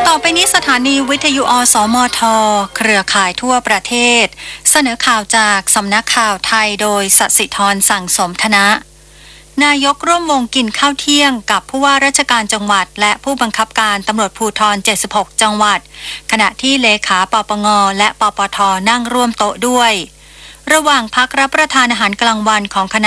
ต่อไปนี้สถานีวิทยุอสมทเครือข่ายทั่วประเทศเสนอข่าวจากสำนักข่าวไทยโดยสศิธรสั่งสมธนะนายกร่วมวงกินข้าวเที่ยงกับผู้ว่าราชการจังหวัดและผู้บังคับการตำรวจภูธร76จังหวัดขณะที่เลขาปปงและปปทนั่งร่วมโต๊ะด้วยระหว่างพักรับประทานอาหารกลางวันของคณะ